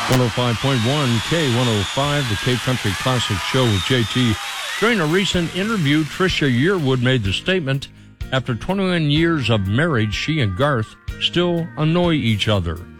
105.1 K105, the K Country Classic Show with JT. During a recent interview, Trisha Yearwood made the statement, after 21 years of marriage, she and Garth still annoy each other.